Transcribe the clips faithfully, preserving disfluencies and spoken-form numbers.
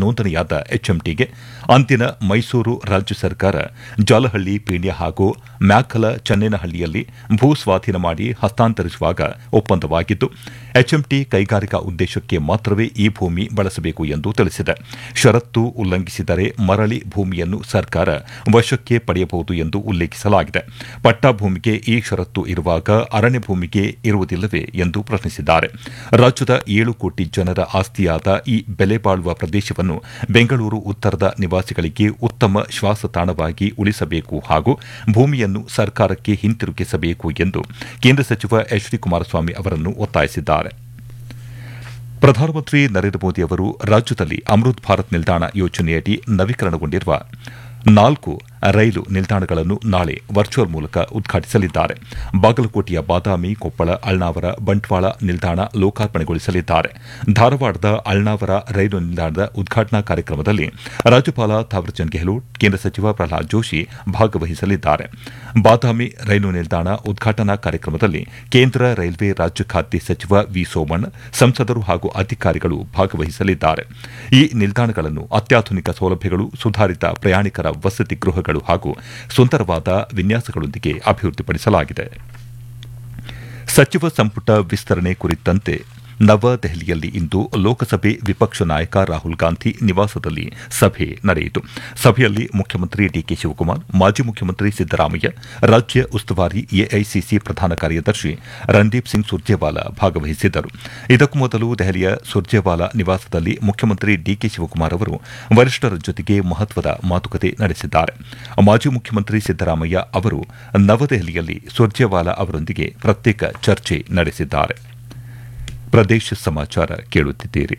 ನೋಂದಣಿಯಾದ ಎಚ್ಎಂಟಿಗೆ ಅಂದಿನ ಮೈಸೂರು ರಾಜ್ಯ ಸರ್ಕಾರ ಜಾಲಹಳ್ಳಿ ಪೀಣ್ಯ ಹಾಗೂ ಮ್ಯಾಕಲ ಚನ್ನೇನಹಳ್ಳಿಯಲ್ಲಿ ಭೂ ಸ್ವಾಧೀನ ಮಾಡಿ ಹಸ್ತಾಂತರಿಸುವಾಗ ಒಪ್ಪಂದವಾಗಿದ್ದು ಎಚ್ಎಂಟಿ ಕೈಗಾರಿಕಾ ಉದ್ದೇಶಕ್ಕೆ ಮಾತ್ರವೇ ಈ ಭೂಮಿ ಬಳಸಬೇಕು ಎಂದು ತಿಳಿಸಿದೆ. ಷರತ್ತು ಉಲ್ಲಂಘಿಸಿದರೆ ಮರಳಿ ಭೂಮಿಯನ್ನು ಸರ್ಕಾರ ವಶಕ್ಕೆ ಪಡೆಯಬಹುದು ಎಂದು ಉಲ್ಲೇಖಿಸಲಾಗಿದೆ. ಪಟ್ಟಾ ಭೂಮಿಗೆ ಈ ಷರತ್ತು ಇರುವಾಗ ಅರಣ್ಯ ಭೂಮಿಗೆ ಇರುವುದಿಲ್ಲವೇ ಎಂದು ಪ್ರಶ್ನಿಸಿದ್ದಾರೆ. ರಾಜ್ಯದ ಏಳು ಕೋಟಿ ಜನರ ಆಸ್ತಿಯಾದ ಈ ಬೆಲೆ ಬಾಳುವ ಪ್ರದೇಶವನ್ನು ಬೆಂಗಳೂರು ಉತ್ತರದ ನಿವಾಸಿಗಳಿಗೆ ಉತ್ತಮ ಶ್ವಾಸತಾಣವಾಗಿ ಉಳಿಸಬೇಕು ಹಾಗೂ ಭೂಮಿಯನ್ನು ಸರ್ಕಾರಕ್ಕೆ ಹಿಂತಿರುಗಿಸಬೇಕು ಎಂದು ಕೇಂದ್ರ ಸಚಿವ ಎಚ್ ಡಿ ಕುಮಾರಸ್ವಾಮಿ ಅವರನ್ನು ಒತ್ತಾಯಿಸಿದ್ದಾರೆ. ಪ್ರಧಾನಮಂತ್ರಿ ನರೇಂದ್ರ ಮೋದಿ ಅವರು ರಾಜ್ಯದಲ್ಲಿ ಅಮೃತ್ ಭಾರತ್ ನಿಲ್ದಾಣ ಯೋಜನೆಯಡಿ ನವೀಕರಣಗೊಂಡಿರುವ ನಾಲ್ಕು ರೈಲು ನಿಲ್ದಾಣಗಳನ್ನು ನಾಳೆ ವರ್ಚುವಲ್ ಮೂಲಕ ಉದ್ಘಾಟಿಸಲಿದ್ದಾರೆ. ಬಾಗಲಕೋಟೆಯ ಬಾದಾಮಿ, ಕೊಪ್ಪಳ, ಅಳ್ನಾವರ, ಬಂಟ್ವಾಳ ನಿಲ್ದಾಣ ಲೋಕಾರ್ಪಣೆಗೊಳಿಸಲಿದ್ದಾರೆ. ಧಾರವಾಡದ ಅಳ್ನಾವರ ರೈಲು ನಿಲ್ದಾಣದ ಉದ್ಘಾಟನಾ ಕಾರ್ಯಕ್ರಮದಲ್ಲಿ ರಾಜ್ಯಪಾಲ ಥಾವರ್ಚಂದ್ ಗೆಹ್ಲೋಟ್, ಕೇಂದ್ರ ಸಚಿವ ಪ್ರಹ್ಲಾದ್ ಜೋಶಿ ಭಾಗವಹಿಸಲಿದ್ದಾರೆ. ಬಾದಾಮಿ ರೈಲು ನಿಲ್ದಾಣ ಉದ್ಘಾಟನಾ ಕಾರ್ಯಕ್ರಮದಲ್ಲಿ ಕೇಂದ್ರ ರೈಲ್ವೆ ರಾಜ್ಯ ಖಾತೆ ಸಚಿವ ವಿ ಸೋಮಣ್ಣ, ಸಂಸದರು ಹಾಗೂ ಅಧಿಕಾರಿಗಳು ಭಾಗವಹಿಸಲಿದ್ದಾರೆ. ಈ ನಿಲ್ದಾಣಗಳನ್ನು ಅತ್ಯಾಧುನಿಕ ಸೌಲಭ್ಯಗಳು, ಸುಧಾರಿತ ಪ್ರಯಾಣಿಕರ ವಸತಿ ಗೃಹಗಳು ಹಾಗೂ ಸುಂದರವಾದ ವಿನ್ಯಾಸಗಳೊಂದಿಗೆ ಅಭಿವೃದ್ಧಿಪಡಿಸಲಾಗಿದೆ. ಸಚಿವ ಸಂಪುಟ ವಿಸ್ತರಣೆ ಕುರಿತಂತೆ ನವದೆಹಲಿಯಲ್ಲಿ ಇಂದು ಲೋಕಸಭೆ ವಿಪಕ್ಷ ನಾಯಕ ರಾಹುಲ್ ಗಾಂಧಿ ನಿವಾಸದಲ್ಲಿ ಸಭೆ ನಡೆಯಿತು. ಸಭೆಯಲ್ಲಿ ಮುಖ್ಯಮಂತ್ರಿ ಡಿಕೆ ಶಿವಕುಮಾರ್, ಮಾಜಿ ಮುಖ್ಯಮಂತ್ರಿ ಸಿದ್ದರಾಮಯ್ಯ, ರಾಜ್ಯ ಉಸ್ತುವಾರಿ ಎಐಸಿಸಿ ಪ್ರಧಾನ ಕಾರ್ಯದರ್ಶಿ ರಣದೀಪ್ ಸಿಂಗ್ ಸುರ್ಜೇವಾಲಾ ಭಾಗವಹಿಸಿದ್ದರು. ಇದಕ್ಕೂ ಮೊದಲು ದೆಹಲಿಯ ಸುರ್ಜೇವಾಲಾ ನಿವಾಸದಲ್ಲಿ ಮುಖ್ಯಮಂತ್ರಿ ಡಿಕೆ ಶಿವಕುಮಾರ್ ಅವರು ವರಿಷ್ಠರ ಜೊತೆಗೆ ಮಹತ್ವದ ಮಾತುಕತೆ ನಡೆಸಿದ್ದಾರೆ. ಮಾಜಿ ಮುಖ್ಯಮಂತ್ರಿ ಸಿದ್ದರಾಮಯ್ಯ ಅವರು ನವದೆಹಲಿಯಲ್ಲಿ ಸುರ್ಜೇವಾಲಾ ಅವರೊಂದಿಗೆ ಪ್ರತ್ಯೇಕ ಚರ್ಚೆ ನಡೆಸಿದ್ದಾರೆ. ಪ್ರದೇಶ ಸಮಾಚಾರ ಕೇಳುತ್ತಿದ್ದೀರಿ.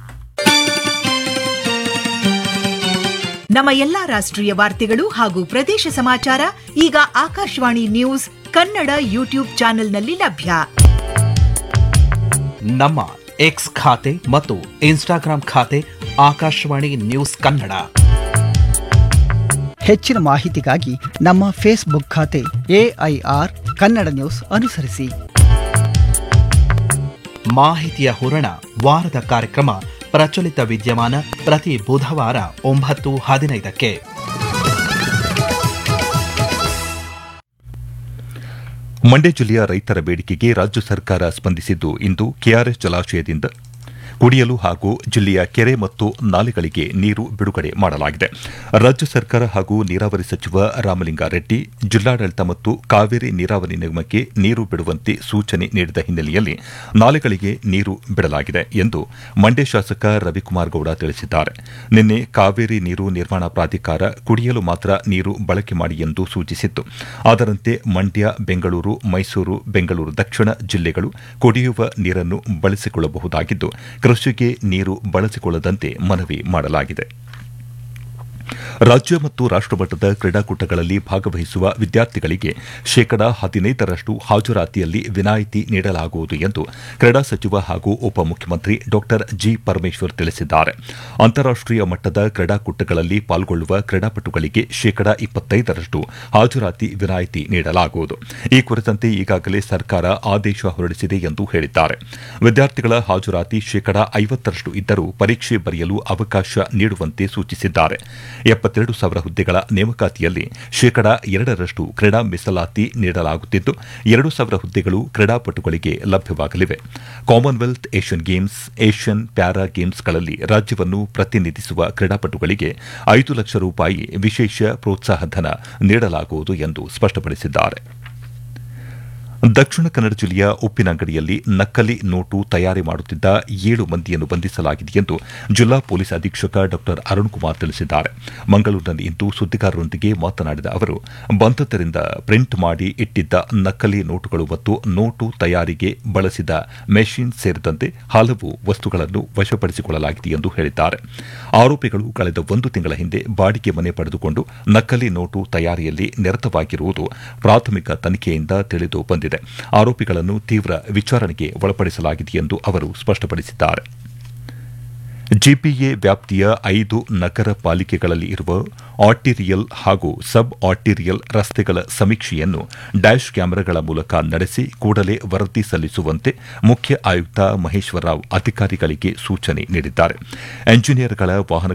ನಮ್ಮ ಎಲ್ಲಾ ರಾಷ್ಟ್ರೀಯ ವಾರ್ತೆಗಳು ಹಾಗೂ ಪ್ರದೇಶ ಸಮಾಚಾರ ಈಗ ಆಕಾಶವಾಣಿ ನ್ಯೂಸ್ ಕನ್ನಡ ಯೂಟ್ಯೂಬ್ ಚಾನೆಲ್ನಲ್ಲಿ ಲಭ್ಯ. ನಮ್ಮ ಎಕ್ಸ್ ಖಾತೆ ಮತ್ತು ಇನ್ಸ್ಟಾಗ್ರಾಂ ಖಾತೆ ಆಕಾಶವಾಣಿ ನ್ಯೂಸ್ ಕನ್ನಡ. ಹೆಚ್ಚಿನ ಮಾಹಿತಿಗಾಗಿ ನಮ್ಮ ಫೇಸ್ಬುಕ್ ಖಾತೆ ಎಐಆರ್ ಕನ್ನಡ ನ್ಯೂಸ್ ಅನುಸರಿಸಿ. ಮಾಹಿತಿಯ ಹೂರಣ ವಾರದ ಕಾರ್ಯಕ್ರಮ ಪ್ರಚಲಿತ ವಿದ್ಯಮಾನ ಪ್ರತಿ ಬುಧವಾರ ಒಂಬತ್ತು ಹದಿನೈದಕ್ಕೆ. ಮಂಡ್ಯ ಜಿಲ್ಲೆಯ ರೈತರ ಬೇಡಿಕೆಗೆ ರಾಜ್ಯ ಸರ್ಕಾರ ಸ್ಪಂದಿಸಿದ್ದು, ಇಂದು ಕೆಆರ್ಎಸ್ ಜಲಾಶಯದಿಂದ ಕುಡಿಯಲು ಹಾಗೂ ಜಿಲ್ಲೆಯ ಕೆರೆ ಮತ್ತು ನಾಲೆಗಳಿಗೆ ನೀರು ಬಿಡುಗಡೆ ಮಾಡಲಾಗಿದೆ. ರಾಜ್ಯ ಸರ್ಕಾರ ಹಾಗೂ ನೀರಾವರಿ ಸಚಿವ ರಾಮಲಿಂಗಾರೆಡ್ಡಿ ಜಿಲ್ಲಾಡಳಿತ ಮತ್ತು ಕಾವೇರಿ ನೀರಾವರಿ ನಿಗಮಕ್ಕೆ ನೀರು ಬಿಡುವಂತೆ ಸೂಚನೆ ನೀಡಿದ ಹಿನ್ನೆಲೆಯಲ್ಲಿ ನಾಲೆಗಳಿಗೆ ನೀರು ಬಿಡಲಾಗಿದೆ ಎಂದು ಮಂಡ್ಯ ಶಾಸಕ ರವಿಕುಮಾರ್ ಗೌಡ ತಿಳಿಸಿದ್ದಾರೆ. ನಿನ್ನೆ ಕಾವೇರಿ ನೀರು ನಿರ್ಮಾಣ ಪ್ರಾಧಿಕಾರ ಕುಡಿಯಲು ಮಾತ್ರ ನೀರು ಬಳಕೆ ಮಾಡಿ ಎಂದು ಸೂಚಿಸಿತ್ತು. ಅದರಂತೆ ಮಂಡ್ಯ, ಬೆಂಗಳೂರು, ಮೈಸೂರು, ಬೆಂಗಳೂರು ದಕ್ಷಿಣ ಜಿಲ್ಲೆಗಳು ಕುಡಿಯುವ ನೀರನ್ನು ಬಳಸಿಕೊಳ್ಳಬಹುದಾಗಿದ್ದು, ಕೃಷಿಗೆ ನೀರು ಬಳಸಿಕೊಳ್ಳದಂತೆ ಮನವಿ ಮಾಡಲಾಗಿದೆ. ರಾಜ್ಯ ಮತ್ತು ರಾಷ್ಟಮಟ್ಟದ ಕ್ರೀಡಾಕೂಟಗಳಲ್ಲಿ ಭಾಗವಹಿಸುವ ವಿದ್ಯಾರ್ಥಿಗಳಿಗೆ ಶೇಕಡಾ ಹದಿನೈದರಷ್ಟು ಹಾಜರಾತಿಯಲ್ಲಿ ವಿನಾಯಿತಿ ನೀಡಲಾಗುವುದು ಎಂದು ಕ್ರೀಡಾ ಸಚಿವ ಹಾಗೂ ಉಪಮುಖ್ಯಮಂತ್ರಿ ಡಾ ಜಿ ಪರಮೇಶ್ವರ್ ತಿಳಿಸಿದ್ದಾರೆ. ಅಂತಾರಾಷ್ಟೀಯ ಮಟ್ಟದ ಕ್ರೀಡಾಕೂಟಗಳಲ್ಲಿ ಪಾಲ್ಗೊಳ್ಳುವ ಕ್ರೀಡಾಪಟುಗಳಿಗೆ ಶೇಕಡಾ ಇಪ್ಪತ್ತೈದರಷ್ಟು ಹಾಜರಾತಿ ವಿನಾಯಿತಿ ನೀಡಲಾಗುವುದು. ಈ ಕುರಿತಂತೆ ಈಗಾಗಲೇ ಸರ್ಕಾರ ಆದೇಶ ಹೊರಡಿಸಿದೆ ಎಂದು ಹೇಳಿದ್ದಾರೆ. ವಿದ್ಯಾರ್ಥಿಗಳ ಹಾಜರಾತಿ ಶೇಕಡಾ ಐವತ್ತರಷ್ಟು ಇದ್ದರೂ ಪರೀಕ್ಷೆ ಬರೆಯಲು ಅವಕಾಶ ನೀಡುವಂತೆ ಸೂಚಿಸಿದ್ದಾರೆ. ಎಪ್ಪತ್ತೆರಡು ಸಾವಿರ ಹುದ್ದೆಗಳ ನೇಮಕಾತಿಯಲ್ಲಿ ಶೇಕಡಾ ಎರಡರಷ್ಟು ಕ್ರೀಡಾ ಮೀಸಲಾತಿ ನೀಡಲಾಗುತ್ತಿದ್ದು, ಎರಡು ಸಾವಿರ ಹುದ್ದೆಗಳು ಕ್ರೀಡಾಪಟುಗಳಿಗೆ ಲಭ್ಯವಾಗಲಿವೆ. Commonwealth, Asian games, Asian para ಗೇಮ್ಸ್ಗಳಲ್ಲಿ ರಾಜ್ಯವನ್ನು ಪ್ರತಿನಿಧಿಸುವ ಕ್ರೀಡಾಪಟುಗಳಿಗೆ ಐದು ಲಕ್ಷ ರೂಪಾಯಿ ವಿಶೇಷ ಪ್ರೋತ್ಸಾಹಧನ ನೀಡಲಾಗುವುದು ಎಂದು ಸ್ಪಷ್ಟಪಡಿಸಿದ್ದಾರೆ. ದಕ್ಷಿಣ ಕನ್ನಡ ಜಿಲ್ಲೆಯ ಉಪ್ಪಿನಂಗಡಿಯಲ್ಲಿ ನಕಲಿ ನೋಟು ತಯಾರಿ ಮಾಡುತ್ತಿದ್ದ ಏಳು ಮಂದಿಯನ್ನು ಬಂಧಿಸಲಾಗಿದೆ ಎಂದು ಜಿಲ್ಲಾ ಪೊಲೀಸ್ ಅಧೀಕ್ಷಕ ಡಾ ಅರುಣ್ ಕುಮಾರ್ ತಿಳಿಸಿದ್ದಾರೆ. ಮಂಗಳೂರಿನಲ್ಲಿಂದು ಸುದ್ದಿಗಾರರೊಂದಿಗೆ ಮಾತನಾಡಿದ ಅವರು, ಬಂಧಿತರಿಂದ ಪ್ರಿಂಟ್ ಮಾಡಿ ಇಟ್ಟಿದ್ದ ನಕಲಿ ನೋಟುಗಳು ಮತ್ತು ನೋಟು ತಯಾರಿಗೆ ಬಳಸಿದ ಮೆಷಿನ್ ಸೇರಿದಂತೆ ಹಲವು ವಸ್ತುಗಳನ್ನು ವಶಪಡಿಸಿಕೊಳ್ಳಲಾಗಿದೆ ಎಂದು ಹೇಳಿದ್ದಾರೆ. ಆರೋಪಿಗಳು ಕಳೆದ ಒಂದು ತಿಂಗಳ ಹಿಂದೆ ಬಾಡಿಗೆ ಮನೆ ಪಡೆದುಕೊಂಡು ನಕಲಿ ನೋಟು ತಯಾರಿಯಲ್ಲಿ ನಿರತವಾಗಿರುವುದು ಪ್ರಾಥಮಿಕ ತನಿಖೆಯಿಂದ ತಿಳಿದು ಬಂದಿದೆ. ಆರೋಪಿಗಳನ್ನು ತೀವ್ರ ವಿಚಾರಣೆಗೆ ಒಳಪಡಿಸಲಾಗಿದೆ ಎಂದು ಅವರು ಸ್ಪಷ್ಟಪಡಿಸಿದ್ದಾರೆ. ಜಿಪಿಎ ವ್ಯಾಪ್ತಿಯ ಐದು ನಗರ ಪಾಲಿಕೆಗಳಲ್ಲಿ ಇರುವ ಆರ್ಟಿರಿಯಲ್ ಹಾಗೂ ಸಬ್ ಆರ್ಟಿರಿಯಲ್ ರಸ್ತೆಗಳ ಸಮೀಕ್ಷೆಯನ್ನು ಡ್ಯಾಶ್ ಕ್ಯಾಮೆರಾಗಳ ಮೂಲಕ ನಡೆಸಿ ಕೂಡಲೇ ವರದಿ ಸಲ್ಲಿಸುವಂತೆ ಮುಖ್ಯ ಆಯುಕ್ತ ಮಹೇಶ್ವರ ರಾವ್ ಅಧಿಕಾರಿಗಳಿಗೆ ಸೂಚನೆ ನೀಡಿದ್ದಾರೆ. ಎಂಜಿನಿಯರ್ಗಳ ವಾಹನ